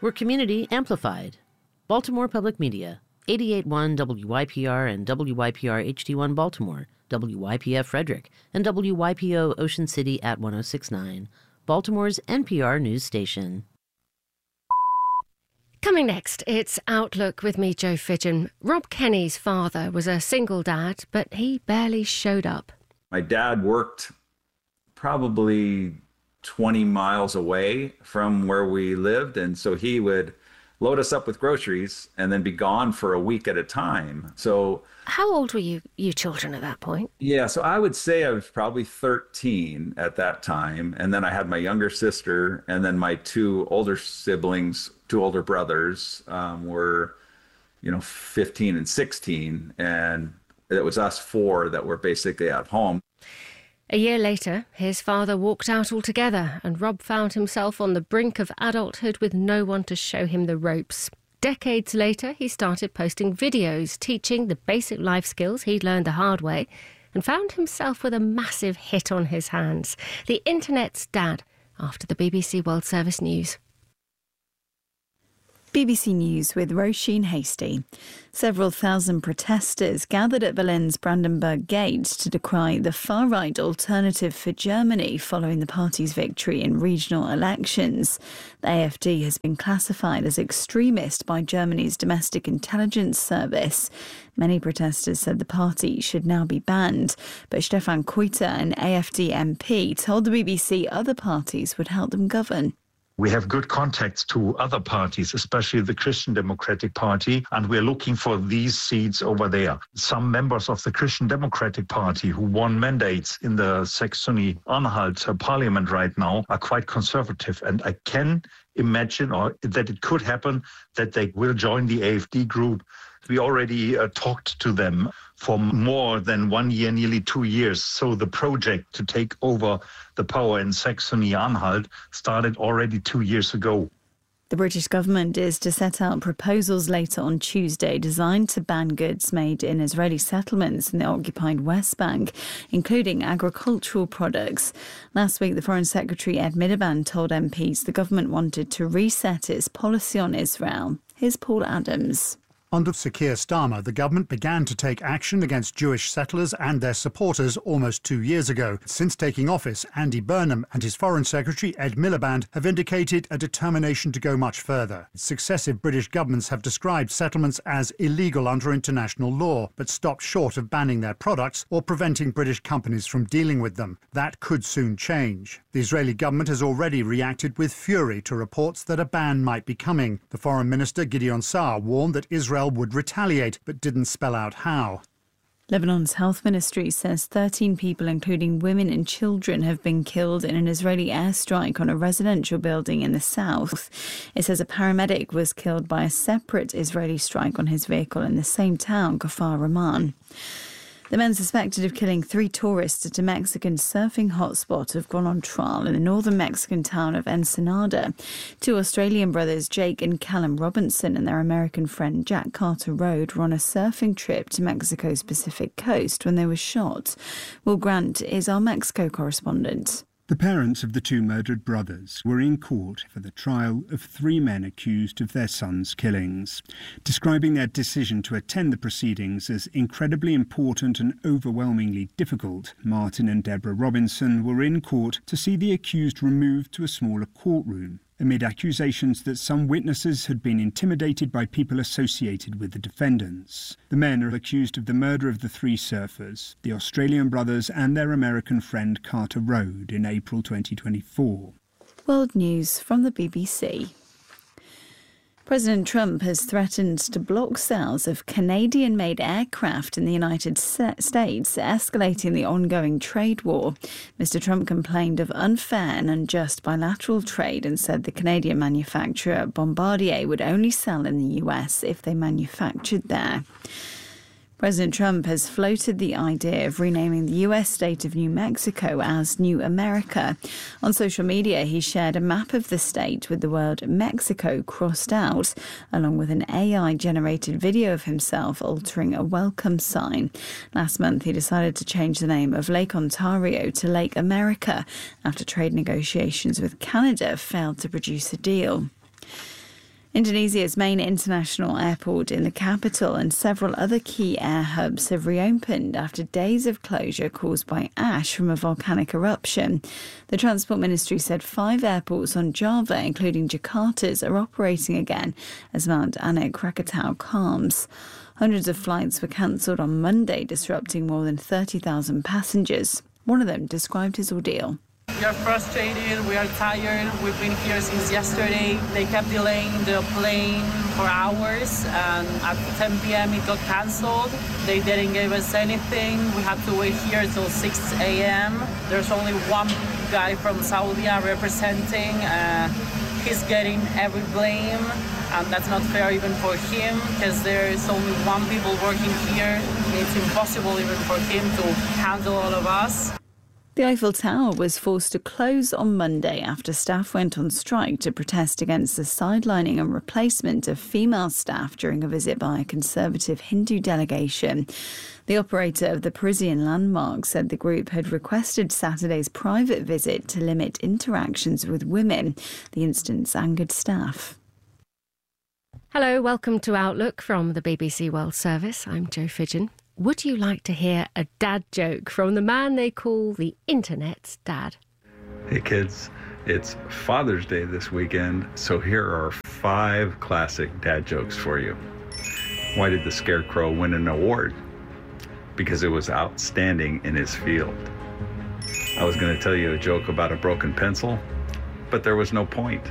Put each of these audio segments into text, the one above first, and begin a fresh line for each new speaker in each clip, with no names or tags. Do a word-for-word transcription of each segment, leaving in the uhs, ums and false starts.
We're community amplified. Baltimore Public Media, eighty-eight point one W Y P R and W Y P R H D one Baltimore, W Y P F Frederick, and W Y P O Ocean City at one oh six point nine, Baltimore's N P R news station.
Coming next, it's Outlook with me, Jo Fidgen. Rob Kenny's father was a single dad, but he barely showed up.
My dad worked probably twenty miles away from where we lived, and so he would load us up with groceries and then be gone for a week at a time. So
how old were you, you children at that point?
Yeah, so I would say I was probably thirteen at that time, and then I had my younger sister, and then my two older siblings, two older brothers, um, were, you know, fifteen and sixteen, and it was us four that were basically at home.
A year later, his father walked out altogether, and Rob found himself on the brink of adulthood with no one to show him the ropes. Decades later, he started posting videos teaching the basic life skills he'd learned the hard way, and found himself with a massive hit on his hands. The Internet's Dad, after the B B C World Service News.
B B C News with Roisin Hasty. Several thousand protesters gathered at Berlin's Brandenburg Gate to decry the far-right Alternative for Germany following the party's victory in regional elections. The A F D has been classified as extremist by Germany's domestic intelligence service. Many protesters said the party should now be banned, but Stefan Kuiter, an A F D M P, told the B B C other parties would help them govern.
We have good contacts to other parties, especially the Christian Democratic Party, and we're looking for these seats over there. Some members of the Christian Democratic Party who won mandates in the Saxony-Anhalt parliament right now are quite conservative, and I can imagine or that it could happen that they will join the A F D group. We already uh, talked to them for more than one year, nearly two years. So the project to take over the power in Saxony-Anhalt started already two years ago.
The British government is to set out proposals later on Tuesday designed to ban goods made in Israeli settlements in the occupied West Bank, including agricultural products. Last week, the Foreign Secretary Ed Miliband told M Ps the government wanted to reset its policy on Israel. Here's Paul Adams.
Under Sir Keir Starmer, the government began to take action against Jewish settlers and their supporters almost two years ago. Since taking office, Andy Burnham and his Foreign Secretary Ed Miliband have indicated a determination to go much further. Successive British governments have described settlements as illegal under international law, but stopped short of banning their products or preventing British companies from dealing with them. That could soon change. The Israeli government has already reacted with fury to reports that a ban might be coming. The Foreign Minister Gideon Saar warned that Israel would retaliate, but didn't spell out how.
Lebanon's health ministry says thirteen people, including women and children, have been killed in an Israeli airstrike on a residential building in the south. It says a paramedic was killed by a separate Israeli strike on his vehicle in the same town, Kfar Raman. The men suspected of killing three tourists at a Mexican surfing hotspot have gone on trial in the northern Mexican town of Ensenada. Two Australian brothers, Jake and Callum Robinson, and their American friend Jack Carter Road were on a surfing trip to Mexico's Pacific coast when they were shot. Will Grant is our Mexico correspondent.
The parents of the two murdered brothers were in court for the trial of three men accused of their sons' killings. Describing their decision to attend the proceedings as incredibly important and overwhelmingly difficult, Martin and Deborah Robinson were in court to see the accused removed to a smaller courtroom, amid accusations that some witnesses had been intimidated by people associated with the defendants. The men are accused of the murder of the three surfers, the Australian brothers and their American friend Carter Road, in April twenty twenty-four.
World News from the B B C. President Trump has threatened to block sales of Canadian-made aircraft in the United States, escalating the ongoing trade war. Mister Trump complained of unfair and unjust bilateral trade and said the Canadian manufacturer Bombardier would only sell in the U S if they manufactured there. President Trump has floated the idea of renaming the U S state of New Mexico as New America. On social media, he shared a map of the state with the word Mexico crossed out, along with an A I-generated video of himself altering a welcome sign. Last month, he decided to change the name of Lake Ontario to Lake America after trade negotiations with Canada failed to produce a deal. Indonesia's main international airport in the capital and several other key air hubs have reopened after days of closure caused by ash from a volcanic eruption. The Transport Ministry said five airports on Java, including Jakarta's, are operating again as Mount Anak Krakatau calms. Hundreds of flights were cancelled on Monday, disrupting more than thirty thousand passengers. One of them described his ordeal.
We are frustrated, we are tired, we've been here since yesterday. They kept delaying the plane for hours, and at ten p.m. it got cancelled. They didn't give us anything. We had to wait here till six a.m. There's only one guy from Saudi representing. Uh, he's getting every blame, and that's not fair even for him, because there's only one people working here. It's impossible even for him to handle all of us.
The Eiffel Tower was forced to close on Monday after staff went on strike to protest against the sidelining and replacement of female staff during a visit by a conservative Hindu delegation. The operator of the Parisian landmark said the group had requested Saturday's private visit to limit interactions with women. The incidents angered staff.
Hello, welcome to Outlook from the B B C World Service. I'm Jo Fidgen. Would you like to hear a dad joke from the man they call the Internet's dad?
Hey kids, it's Father's Day this weekend, so here are five classic dad jokes for you. Why did the Scarecrow win an award? Because it was outstanding in his field. I was going to tell you a joke about a broken pencil, but there was no point.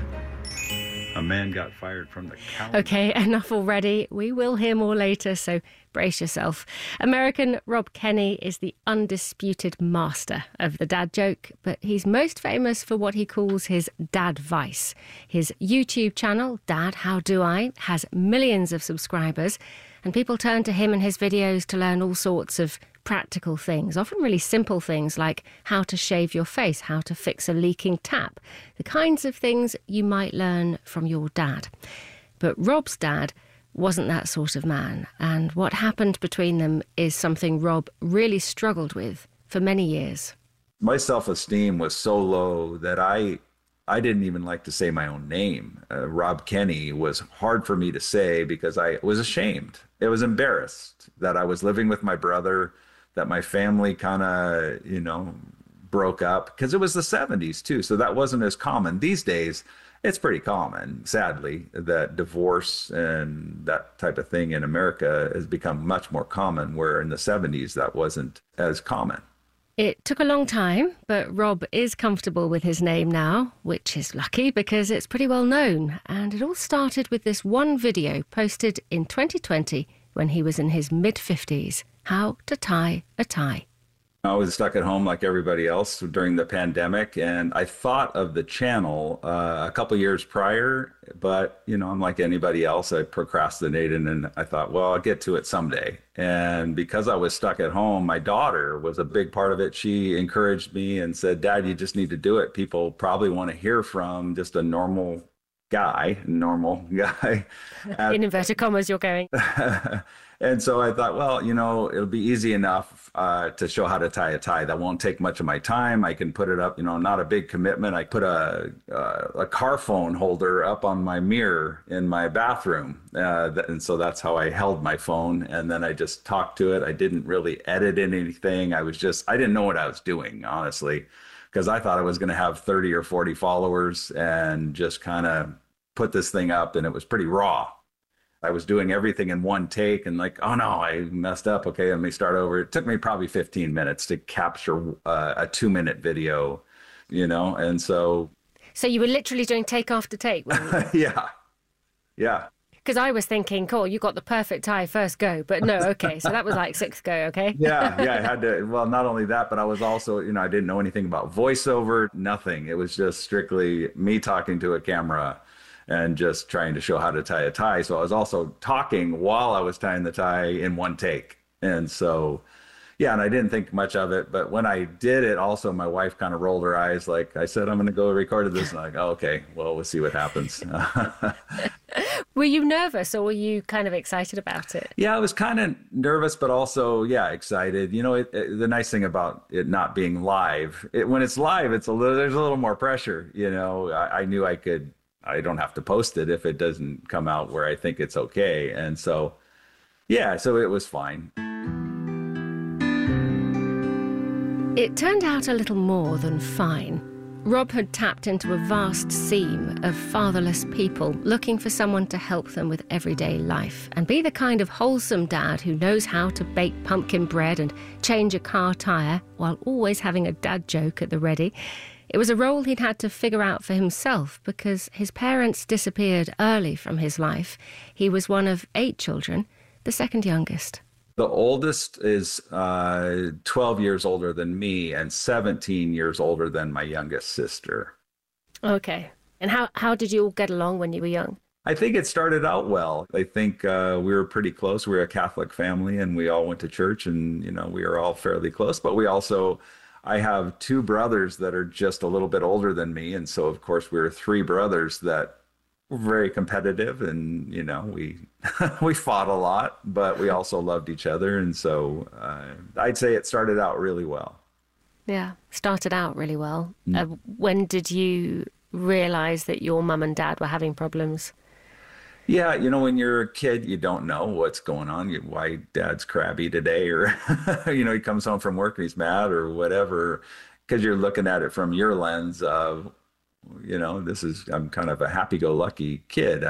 A man got fired from the calendar.
OK, enough already. We will hear more later, so brace yourself. American Rob Kenny is the undisputed master of the dad joke, but he's most famous for what he calls his dad vice. His YouTube channel, Dad How Do I, has millions of subscribers, and people turn to him and his videos to learn all sorts of practical things, often really simple things like how to shave your face, how to fix a leaking tap, the kinds of things you might learn from your dad. But Rob's dad wasn't that sort of man, and what happened between them is something Rob really struggled with for many years.
My self-esteem was so low that I I didn't even like to say my own name. Uh, Rob Kenny was hard for me to say because I was ashamed. I was embarrassed that I was living with my brother, that my family kind of, you know, broke up, because it was the seventies too. So that wasn't as common. These days, it's pretty common, sadly, that divorce and that type of thing in America has become much more common, where in the seventies, that wasn't as common.
It took a long time, but Rob is comfortable with his name now, which is lucky because it's pretty well known. And it all started with this one video posted in twenty twenty when he was in his mid-fifties, how to tie a tie.
I was stuck at home like everybody else during the pandemic, and I thought of the channel uh, a couple years prior, but, you know, I'm like anybody else. I procrastinated, and I thought, well, I'll get to it someday. And because I was stuck at home, my daughter was a big part of it. She encouraged me and said, Dad, you just need to do it. People probably want to hear from just a normal guy, normal guy.
In inverted commas, you're going.
And so I thought, well, you know, it'll be easy enough uh, to show how to tie a tie. That won't take much of my time. I can put it up, you know, not a big commitment. I put a uh, a car phone holder up on my mirror in my bathroom. Uh, and so that's how I held my phone. And then I just talked to it. I didn't really edit in anything. I was just, I didn't know what I was doing, honestly, because I thought I was going to have thirty or forty followers and just kind of put this thing up. And it was pretty raw. I was doing everything in one take and like, oh no, I messed up. Okay, let me start over. It took me probably fifteen minutes to capture uh, a two minute video, you know? And so.
So you were literally doing take after take?
Yeah. Yeah.
Because I was thinking, cool, you got the perfect tie first go, but no, okay. So that was like sixth go, okay?
yeah, yeah, I had to, well, not only that, but I was also, you know, I didn't know anything about voiceover, nothing. It was just strictly me talking to a camera and just trying to show how to tie a tie. So I was also talking while I was tying the tie in one take. And so, yeah, and I didn't think much of it. But when I did it, also, my wife kind of rolled her eyes. Like I said, I'm going to go record this. And I'm like, oh, okay, well, we'll see what happens.
Were you nervous or were you kind of excited about it?
Yeah, I was kind of nervous, but also, yeah, excited. You know, it, it, the nice thing about it not being live, it, when it's live, it's a little, there's a little more pressure. You know, I, I knew I could I don't have to post it if it doesn't come out where I think it's okay. And so, yeah, so it was fine.
It turned out a little more than fine. Rob had tapped into a vast seam of fatherless people looking for someone to help them with everyday life and be the kind of wholesome dad who knows how to bake pumpkin bread and change a car tyre while always having a dad joke at the ready. It was a role he'd had to figure out for himself because his parents disappeared early from his life. He was one of eight children, the second youngest.
The oldest is uh, twelve years older than me and seventeen years older than my youngest sister.
Okay. And how, how did you all get along when you were young?
I think it started out well. I think uh, we were pretty close. We were a Catholic family and we all went to church and, you know, we were all fairly close. But we also, I have two brothers that are just a little bit older than me. And so, of course, we were three brothers that were very competitive and, you know, we we fought a lot, but we also loved each other. And so uh, I'd say it started out really well.
Yeah, started out really well.
Mm.
Uh, when did you realize that your mum and dad were having problems?
Yeah, you know, when you're a kid, you don't know what's going on, you, why dad's crabby today, or, you know, he comes home from work and he's mad or whatever, because you're looking at it from your lens of, you know, this is, I'm kind of a happy-go-lucky kid.